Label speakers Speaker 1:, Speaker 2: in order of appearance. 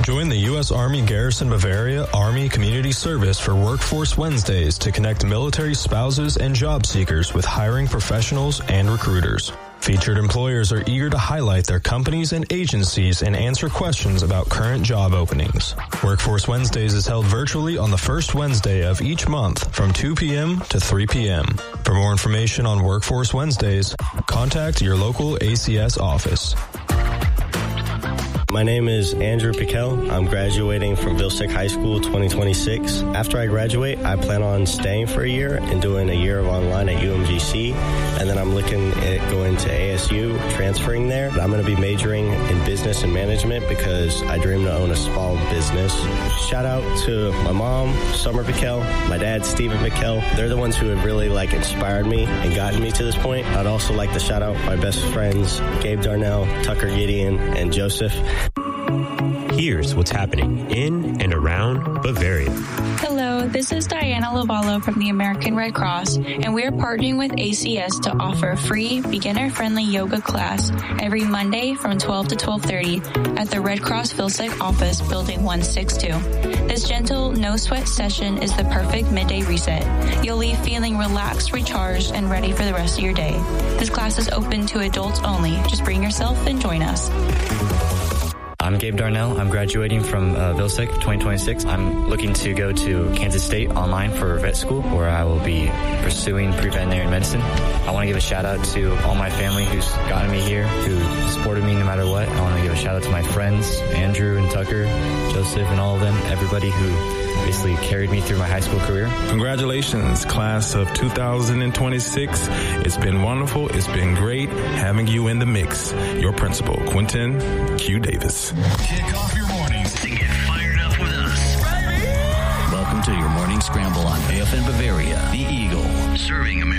Speaker 1: Join the U.S. Army Garrison Bavaria Army Community Service for Workforce Wednesdays to connect military spouses and job seekers with hiring professionals and recruiters. Featured employers are eager to highlight their companies and agencies and answer questions about current job openings. Workforce Wednesdays is held virtually on the first Wednesday of each month from 2 p.m. to 3 p.m. For more information on Workforce Wednesdays, contact your local ACS office.
Speaker 2: My name is Andrew Piquel. I'm graduating from Vilseck High School 2026. After I graduate, I plan on staying for a year and doing a year of online at UMGC. And then I'm looking at going to ASU, transferring there. I'm going to be majoring in business and management because I dream to own a small business. Shout out to my mom, Summer Piquel, my dad, Stephen Piquel. They're the ones who have really inspired me and gotten me to this point. I'd also like to shout out my best friends, Gabe Darnell, Tucker Gideon, and Joseph.
Speaker 3: Here's what's happening in and around Bavaria.
Speaker 4: Hello, this is Diana Lovallo from the American Red Cross, and we're partnering with ACS to offer a free beginner-friendly yoga class every Monday from 12 to 12:30 at the Red Cross Vilseck office, Building 162. This gentle, no-sweat session is the perfect midday reset. You'll leave feeling relaxed, recharged, and ready for the rest of your day. This class is open to adults only. Just bring yourself and join us.
Speaker 5: I'm Gabe Darnell. I'm graduating from Vilseck 2026. I'm looking to go to Kansas State online for vet school, where I will be pursuing pre-veterinary medicine. I want to give a shout out to all my family who's gotten me here, who supported me no matter what. I want to give a shout out to my friends, Andrew and Tucker, Joseph, and all of them, everybody who basically carried me through my high school career.
Speaker 6: Congratulations, class of 2026. It's been wonderful. It's been great having you in the mix. Your principal, Quentin Q. Davis.
Speaker 7: Kick off your mornings to get fired up with us. Welcome to your morning scramble on AFN Bavaria, the Eagle, serving America.